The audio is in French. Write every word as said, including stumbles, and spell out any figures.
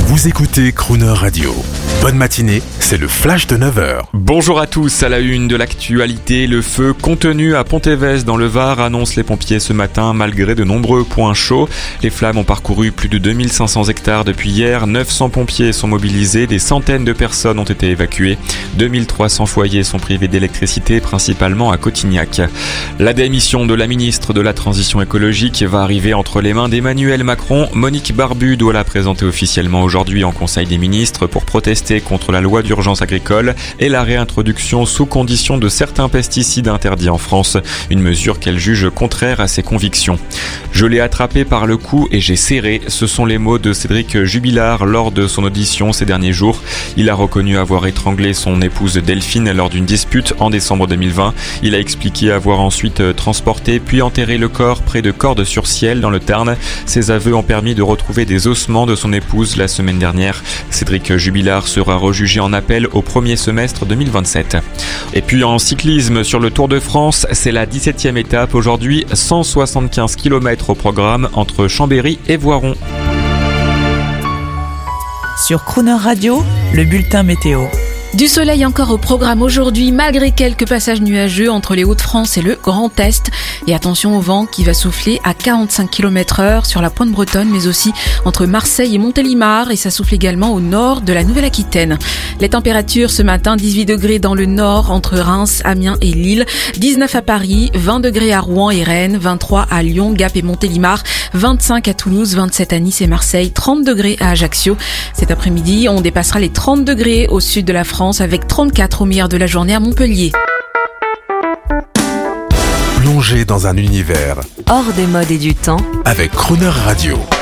Vous écoutez Crooner Radio. Bonne matinée, c'est le flash de neuf heures. Bonjour à tous, à la une de l'actualité, le feu contenu à Pont-Évêse dans le Var annoncent les pompiers ce matin malgré de nombreux points chauds. Les flammes ont parcouru plus de deux mille cinq cents hectares depuis hier, neuf cents pompiers sont mobilisés, des centaines de personnes ont été évacuées, deux mille trois cents foyers sont privés d'électricité, principalement à Cotignac. La démission de la ministre de la Transition écologique va arriver entre les mains d'Emmanuel Macron. Monique Barbu doit la présenter officiellement aujourd'hui en Conseil des ministres pour protester contre la loi d'urgence agricole et la réintroduction sous condition de certains pesticides interdits en France, une mesure qu'elle juge contraire à ses convictions. Je l'ai attrapé par le cou et j'ai serré, ce sont les mots de Cédric Jubilard lors de son audition ces derniers jours. Il a reconnu avoir étranglé son épouse Delphine lors d'une dispute en décembre deux mille vingt. Il a expliqué avoir ensuite transporté puis enterré le corps près de Cordes-sur-Ciel dans le Tarn. Ses aveux ont permis de retrouver des ossements de son épouse la semaine dernière. Cédric Jubilard sera rejugé en appel au premier semestre deux mille vingt-sept. Et puis en cyclisme sur le Tour de France, c'est la dix-septième étape aujourd'hui, cent soixante-quinze kilomètres au programme entre Chambéry et Voiron. Sur Crooner Radio, le bulletin météo. Du soleil encore au programme aujourd'hui, malgré quelques passages nuageux entre les Hauts-de-France et le Grand Est. Et attention au vent qui va souffler à quarante-cinq kilomètres heure sur la pointe bretonne, mais aussi entre Marseille et Montélimar. Et ça souffle également au nord de la Nouvelle-Aquitaine. Les températures ce matin, dix-huit degrés dans le nord, entre Reims, Amiens et Lille. dix-neuf à Paris, vingt degrés à Rouen et Rennes, vingt-trois à Lyon, Gap et Montélimar. vingt-cinq à Toulouse, vingt-sept à Nice et Marseille, trente degrés à Ajaccio. Cet après-midi, on dépassera les trente degrés au sud de la France, avec trente-quatre au meilleur de la journée à Montpellier. Plongez dans un univers hors des modes et du temps avec Crooner Radio.